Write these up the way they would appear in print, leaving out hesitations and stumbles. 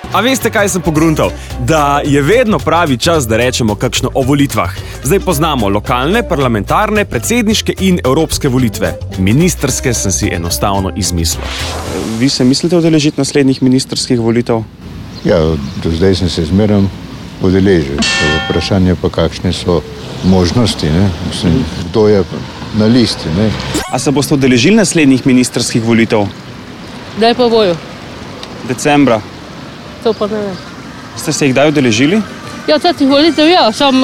A veste, kaj sem pogruntal? Da je vedno pravi čas, da rečemo kakšno o volitvah. Zdaj poznamo lokalne, parlamentarne, predsedniške in evropske volitve. Ministrske sem si enostavno izmislil. Vi se mislite udeležiti naslednjih ministrskih volitev? Ja, do zdaj sem se zmeraj udeležil. Vprašanje pa, kakšne so možnosti, ne? Mislim, kdo je na listi, ne? A se boste udeležili naslednjih ministrskih volitev? Kdaj pa bojo? Decembra. To pa ne vem. Ste se jih kdaj udeležili? Ja, tih volitev, ja,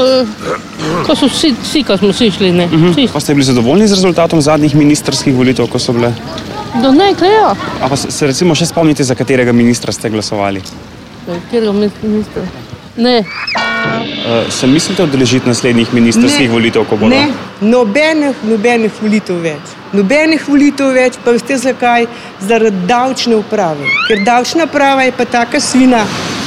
ko so vsi, ko smo vsi šli, ne. Pa ste bili zadovoljni z rezultatom zadnjih ministrskih volitev, ko so bile? Do nekaj, ja. A pa se recimo še spomnite, za katerega ministra ste glasovali? Katerega ministra? Ne. Se mislite udeležiti naslednjih ministrskih volitev, ko bodo? Ne, nobenih volitev več. Nobenih volitev več, pa veste zakaj? Zaradi davčne uprave. Ker davčna uprava je pa taka svina.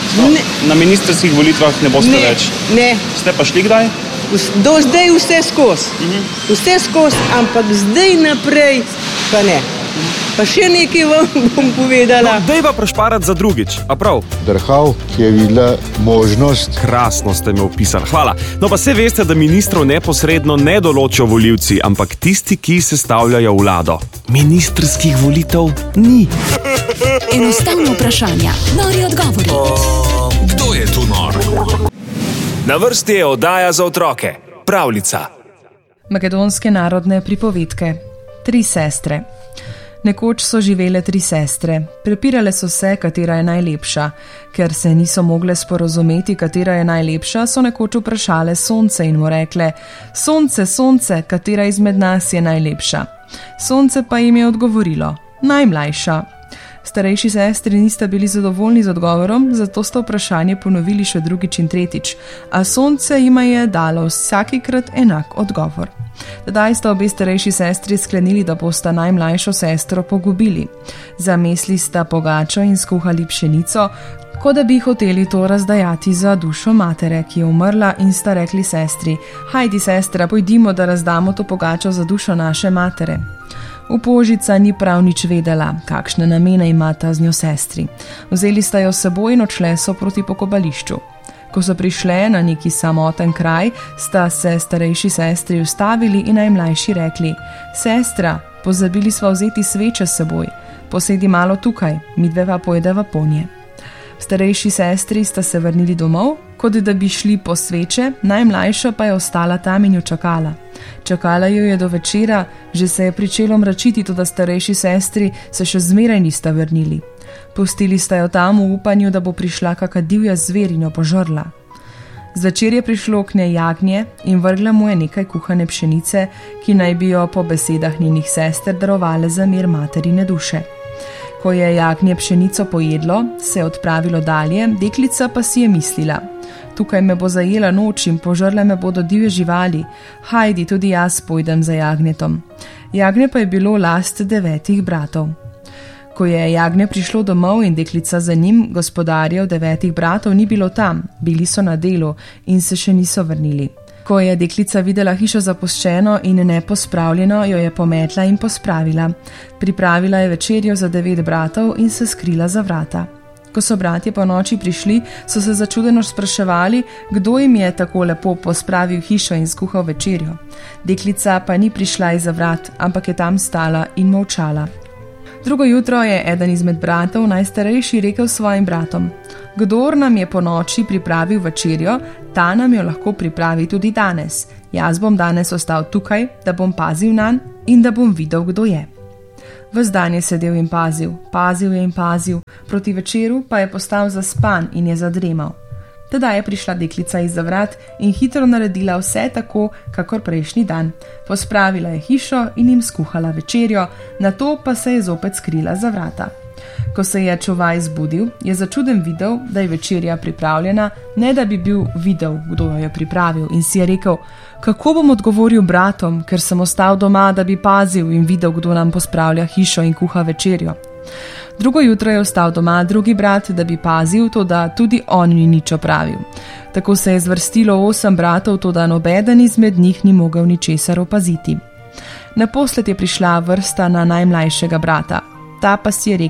Na ministrskih volitvah ne boste več? Ne. Ste pa šli kdaj? Do zdaj vse skozi. Vse skozi, ampak zdaj naprej pa ne. Pa še nekaj vam bom povedala. No, daj pa prešparati za drugič, a prav? Drhal, ki je videla možnost. Krasno ste me opisali, hvala. No pa se veste, da ministrov neposredno ne določijo volivci, ampak tisti, ki sestavljajo vlado. Ministrskih volitev ni. Enostavno vprašanja, nori odgovori. Kdo je tu nor? Na vrsti je oddaja za otroke, pravljica. Makedonske narodne pripovedke. 3 sestre. Nekoč so živele 3 sestre. Prepirale so se, katera je najlepša. Ker se niso mogle sporazumeti, katera je najlepša, so nekoč vprašale sonce in mu rekle: Sonce, sonce, katera izmed nas je najlepša? Sonce pa jim je odgovorilo: najmlajša. Starejši sestri nista bili zadovoljni z odgovorom, zato sta vprašanje ponovili še drugič in tretjič, a sonce jima je dalo vsakikrat enak odgovor. Tedaj sta obe starejši sestri sklenili, da bosta najmlajšo sestro pogubili. Zamesli sta pogačo in skuhali pšenico, kot da bi hoteli to razdajati za dušo matere, ki je umrla, in sta rekli sestri: hajdi, sestra, pojdimo, da razdamo to pogačo za dušo naše matere. Upožica ni prav nič vedela, kakšne namene imata z njo sestri. Vzeli sta jo s seboj in odšle so proti pokopališču. Ko so prišle na neki samoten kraj, sta se starejši sestri ustavili in najmlajši rekli: sestra, pozabili sva vzeti sveče s seboj, posedi malo tukaj, midve pa pojdeva po nje. Starejši sestri sta se vrnili domov, kot da bi šli po sveče, najmlajša pa je ostala tam in jo čakala. Čakala jo je do večera, že se je pričelo mračiti, toda starejši sestri se še zmeraj nista vrnili. Pustili sta jo tam v upanju, da bo prišla kaka divja zver in jo požrla. Zvečer je prišlo k njej jagnje in vrgla mu je nekaj kuhane pšenice, ki naj bi jo po besedah njenih sester darovale za mir materine duše. Ko je jagnje pšenico pojedlo, se je odpravilo dalje, deklica pa si je mislila: tukaj me bo zajela noč in požrle me bodo divje živali, hajdi, tudi jaz pojdem za jagnjetom. Jagnje pa je bilo last 9 bratov. Ko je jagnje prišlo domov in deklica za njim, gospodarjev 9 bratov ni bilo tam, bili so na delu in se še niso vrnili. Ko je deklica videla hišo zapuščeno in nepospravljeno, jo je pometla in pospravila. Pripravila je večerjo za 9 bratov in se skrila za vrata. Ko so bratje po noči prišli, so se začudeno spraševali, kdo jim je tako lepo pospravil hišo in skuhal večerjo. Deklica pa ni prišla izza vrat, ampak je tam stala in molčala. Drugo jutro je eden izmed bratov, najstarejši, rekel svojim bratom: kdor nam je po noči pripravil večerjo, ta nam jo lahko pripravi tudi danes. Jaz bom danes ostal tukaj, da bom pazil nanj in da bom videl, kdo je. Ves dan je sedel in pazil, pazil je in pazil, proti večeru pa je postal zaspan in je zadremal. Tedaj je prišla deklica izza vrat in hitro naredila vse tako, kakor prejšnji dan. Pospravila je hišo in jim skuhala večerjo, nato pa se je zopet skrila za vrata. Ko se je čuvaj zbudil, je začuden videl, da je večerja pripravljena, ne da bi bil videl, kdo jo je pripravil, in si je rekel: kako bom odgovoril bratom, ker sem ostal doma, da bi pazil in videl, kdo nam pospravlja hišo in kuha večerjo. Drugo jutro je ostal doma drugi brat, da bi pazil, toda tudi on ni nič opravil. Tako se je zvrstilo 8 bratov, toda nobeden izmed njih ni mogel ničesar opaziti. Naposled je prišla vrsta na najmlajšega brata. Ta pa si je rekel: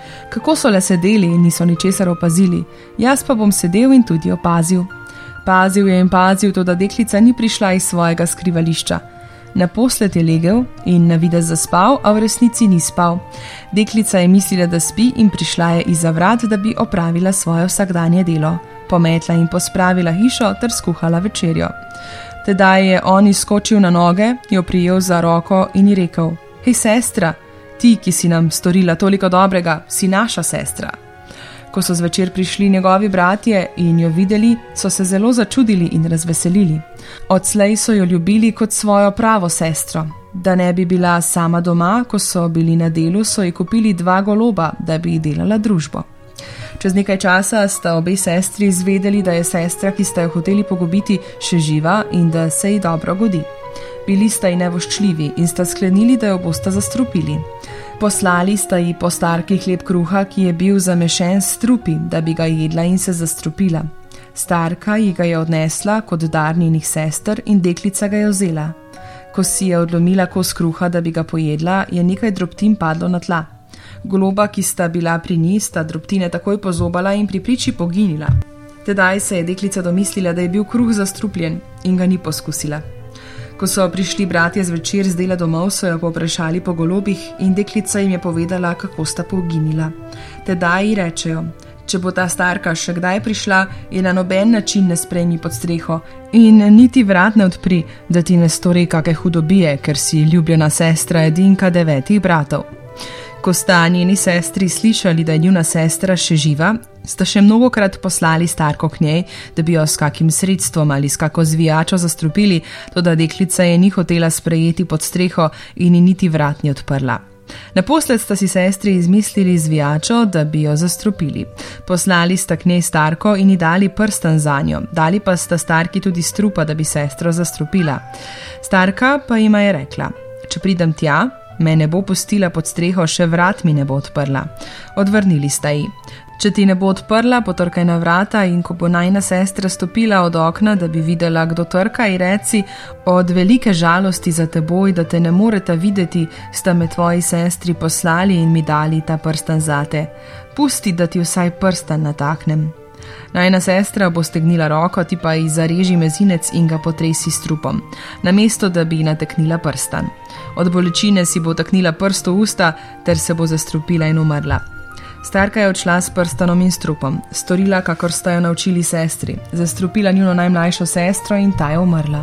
Kako so le sedeli in niso ničesar opazili, jaz pa bom sedel in tudi opazil. Pazil je in pazil, to da deklica ni prišla iz svojega skrivališča. Naposled je legel in na videz zaspal, a v resnici ni spal. Deklica je mislila, da spi in prišla je izza vrat, da bi opravila svoje vsakdanje delo. Pometla in pospravila hišo ter skuhala večerjo. Tedaj je on izskočil na noge, jo prijel za roko in ji rekel: Hej, sestra, ti, ki si nam storila toliko dobrega, si naša sestra. Ko so zvečer prišli njegovi bratje in jo videli, so se zelo začudili in razveselili. Odslej so jo ljubili kot svojo pravo sestro. Da ne bi bila sama doma, ko so bili na delu, so ji kupili 2 goloba, da bi ji delala družbo. Čez nekaj časa sta obe sestri izvedeli, da je sestra, ki sta jo hoteli pogubiti, še živa in da se ji dobro godi. Bili sta ji nevoščljivi in sta sklenili, da jo bosta zastrupili. Poslali sta ji po starki hleb kruha, ki je bil zamešen s strupi, da bi ga jedla in se zastrupila. Starka ji ga je odnesla kot dar njenih sester in deklica ga je vzela. Ko si je odlomila kos kruha, da bi ga pojedla, je nekaj drobtin padlo na tla. Goloba, ki sta bila pri njih, sta drobtine takoj pozobala in pri priči poginila. Tedaj se je deklica domislila, da je bil kruh zastrupljen in ga ni poskusila. Ko so prišli bratje zvečer z dela domov, so jo povprašali po golobih in deklica jim je povedala, kako sta poginila. Tedaj ji rečejo: Če bo ta starka še kdaj prišla, je na noben način ne sprejmi pod streho in niti vrat ne odpri, da ti ne stori kake hudobije, ker si ljubljena sestra edinka 9 bratov. Ko sta njeni sestri slišali, da je njuna sestra še živa, sta še mnogokrat poslali starko k njej, da bi jo s kakim sredstvom ali s kako zvijačo zastrupili, toda deklica je ni hotela sprejeti pod streho in ji niti vrat ni odprla. Naposled sta si sestri izmislili zvijačo, da bi jo zastrupili. Poslali sta k njej starko in ji dali prstan zanjo, dali pa sta starki tudi strupa, da bi sestro zastrupila. Starka pa jima je rekla: Če pridem tja, me ne bo pustila pod streho, še vrat mi ne bo odprla. Odvrnili sta ji: Če ti ne bo odprla, potrkaj na vrata in ko bo najina sestra stopila od okna, da bi videla, kdo trka, ji reci: Od velike žalosti za teboj, da te ne moreta videti, sta me tvoji sestri poslali in mi dali ta prstan zate. Pusti, da ti vsaj prstan nataknem. Najina sestra bo stegnila roko, ti pa ji zareži mezinec in ga potresi s trupom, namesto da bi nateknila prstan. Od bolečine si bo taknila prst v usta ter se bo zastrupila in umrla. Starka je odšla s prstanom in strupom, storila, kakor sta jo naučili sestri, zastrupila njuno najmlajšo sestro in ta je umrla.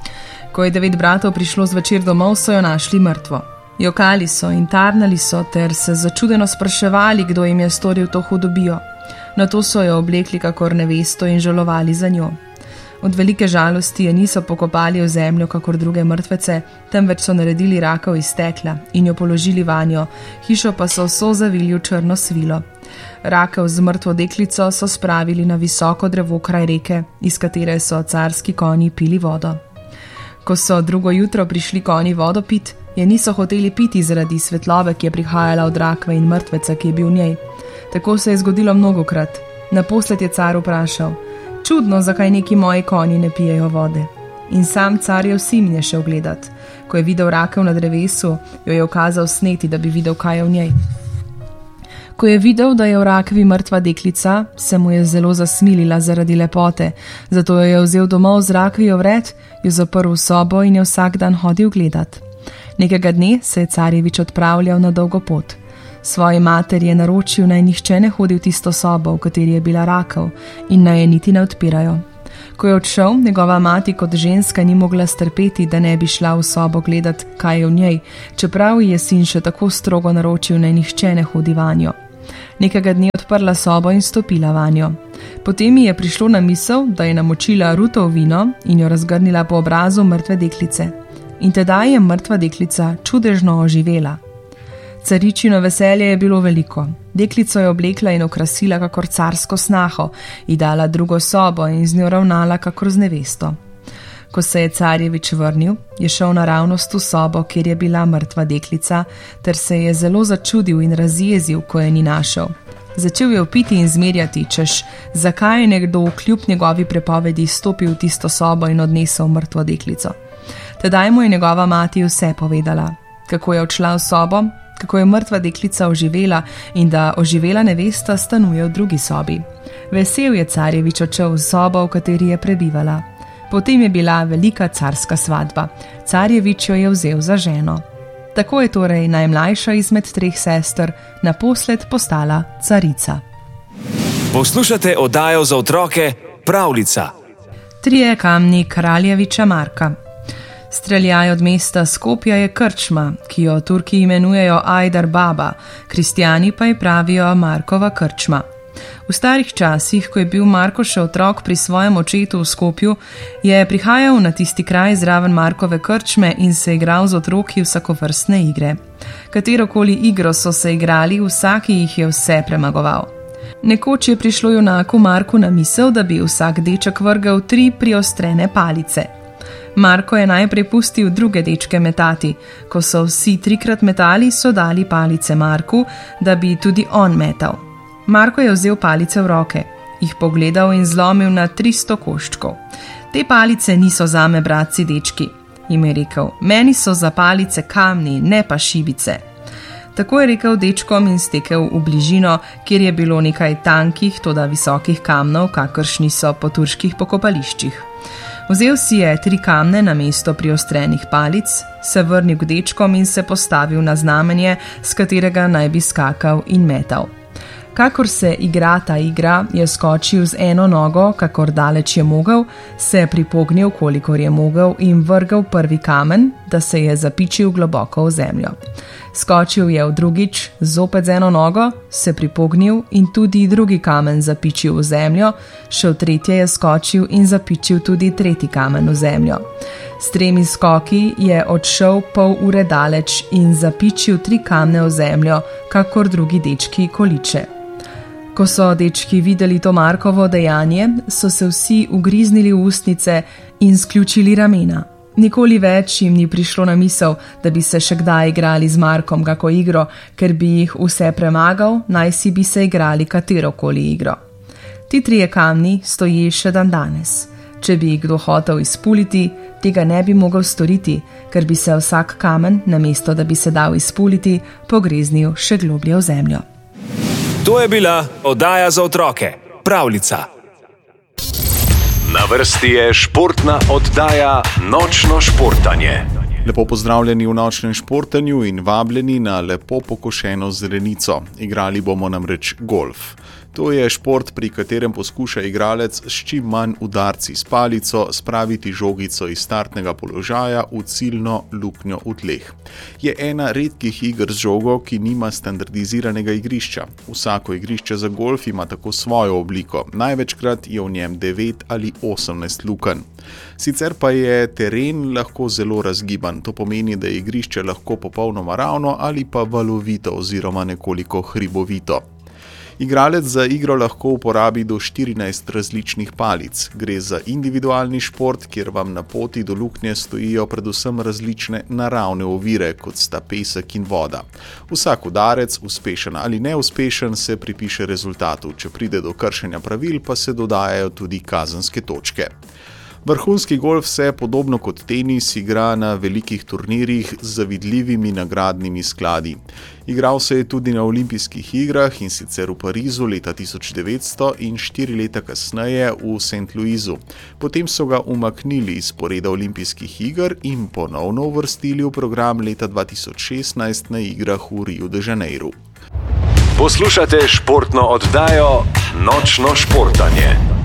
Ko je 9 bratov prišlo zvečer domov, so jo našli mrtvo. Jokali so in tarnali so ter se začudeno spraševali, kdo jim je storil to hudobijo. Nato so jo oblekli kakor nevesto in žalovali za njo. Od velike žalosti je niso pokopali v zemljo kakor druge mrtvece, temveč so naredili rakev iz stekla in jo položili vanjo, hišo pa so vso zavili v črno svilo. Rakev z mrtvo deklico so spravili na visoko drevo kraj reke, iz katere so carski konji pili vodo. Ko so drugo jutro prišli konji vodo pit, je niso hoteli piti zaradi svetlobe, ki je prihajala od rakve in mrtveca, ki je bil v njej. Tako se je zgodilo mnogokrat. Naposled je car vprašal: Čudno, zakaj neki moji konji ne pijejo vode. In sam car je vsi šel gledat. Ko je videl rakev na drevesu, jo je ukazal sneti, da bi videl, kaj je v njej. Ko je videl, da je v rakevi mrtva deklica, se mu je zelo zasmilila zaradi lepote, zato jo je vzel domov z rakvijo vred, jo zaprl v sobo in je vsak dan hodil gledat. Nekega dne se je carjevič odpravljal na dolgo pot. Svoji materi je naročil, naj nihče ne hodi v tisto sobo, v kateri je bila rakev, in naj je niti ne odpirajo. Ko je odšel, njegova mati kot ženska ni mogla strpeti, da ne bi šla v sobo gledat, kaj je v njej, čeprav ji je sin še tako strogo naročil, naj nihče ne hodi vanjo. Nekega dne odprla sobo in stopila vanjo. Potem ji je prišlo na misel, da je namočila ruto v vino in jo razgrnila po obrazu mrtve deklice. In tedaj je mrtva deklica čudežno oživela. Caričino veselje je bilo veliko. Deklico je oblekla in okrasila kakor carsko snaho, ji dala drugo sobo in z njo ravnala kakor z nevesto. Ko se je carjevič vrnil, je šel naravnost v sobo, kjer je bila mrtva deklica, ter se je zelo začudil in razjezil, ko je ni našel. Začel je vpiti in zmerjati, češ, zakaj je nekdo kljub njegovi prepovedi stopil v tisto sobo in odnesel mrtvo deklico. Tedaj mu je njegova mati vse povedala, kako je odšla v sobo, kako je mrtva deklica oživela in da oživela nevesta stanuje v drugi sobi. Vesel je carjevič odšel v sobo, v kateri je prebivala. Potem je bila velika carska svadba. Carjevič jo je vzel za ženo. Tako je torej najmlajša izmed 3 sester naposled postala carica. Poslušate oddajo za otroke Pravljica. 3 kamni kraljeviča Marka. Streljaj od mesta Skopja je krčma, ki jo Turki imenujejo Ajdar Baba, kristjani pa ji pravijo Markova krčma. V starih časih, ko je bil Marko še otrok pri svojem očetu v Skopju, je prihajal na tisti kraj zraven Markove krčme in se igral z otroki vsakovrstne igre. Katerokoli igro so se igrali, vsaki jih je vse premagoval. Nekoč je prišlo junaku Marku na misel, da bi vsak deček vrgel 3 priostrene palice. Marko je najprej pustil druge dečke metati. Ko so vsi 3-krat metali, so dali palice Marku, da bi tudi on metal. Marko je vzel palice v roke, jih pogledal in zlomil na 300 koščkov. Te palice niso zame, bratci dečki, jim je rekel. Meni so za palice kamni, ne pa šibice. Tako je rekel dečkom in stekel v bližino, kjer je bilo nekaj tankih, toda visokih kamnov, kakršni so po turških pokopališčih. Vzel si je 3 kamne na mesto priostrenih palic, se vrnil k dečkom in se postavil na znamenje, s katerega naj bi skakal in metal. Kakor se igra ta igra, je skočil z eno nogo, kakor daleč je mogel, se pripognil, kolikor je mogel in vrgel prvi kamen, da se je zapičil globoko v zemljo. Skočil je v drugič, zopet z eno nogo, se pripognil in tudi drugi kamen zapičil v zemljo, še v tretje je skočil in zapičil tudi tretji kamen v zemljo. S 3 skoki je odšel pol ure daleč in zapičil 3 kamne v zemljo, kakor drugi dečki količe. Ko so dečki videli to Markovo dejanje, so se vsi ugriznili v ustnice in sključili ramena. Nikoli več jim ni prišlo na misel, da bi se še kdaj igrali z Markom kako igro, ker bi jih vse premagal, najsi bi se igrali katerokoli igro. Ti 3 kamni stoji še dan danes. Če bi jih kdo hotel izpuliti, tega ne bi mogel storiti, ker bi se vsak kamen, namesto da bi se dal izpuliti, pogreznil še globlje v zemljo. To je bila oddaja za otroke Pravljica. Na vrsti je športna oddaja Nočno športanje. Lepo pozdravljeni v nočnem športanju in vabljeni na lepo pokošeno zelenico. Igrali bomo namreč golf. To je šport, pri katerem poskuša igralec s čim manj udarci s palico spraviti žogico iz startnega položaja v ciljno luknjo v tleh. Je ena redkih iger z žogo, ki nima standardiziranega igrišča. Vsako igrišče za golf ima tako svojo obliko. Največkrat je v njem 9 ali 18 lukenj. Sicer pa je teren lahko zelo razgiban. To pomeni, da je igrišče lahko popolnoma ravno ali pa valovito oziroma nekoliko hribovito. Igralec za igro lahko uporabi do 14 različnih palic. Gre za individualni šport, kjer vam na poti do luknje stojijo predvsem različne naravne ovire, kot sta pesek in voda. Vsak udarec, uspešen ali neuspešen, se pripiše rezultatu. Če pride do kršenja pravil, pa se dodajajo tudi kazenske točke. Vrhunski golf se, podobno kot tenis, igra na velikih turnirjih z zavidljivimi nagradnimi skladi. Igral se je tudi na olimpijskih igrah, in sicer v Parizu leta 1900 in 4 leta kasneje v St. Louisu. Potem so ga umaknili iz poreda olimpijskih iger in ponovno uvrstili v program leta 2016 na igrah v Riu de Janeiro. Poslušate športno oddajo Nočno športanje.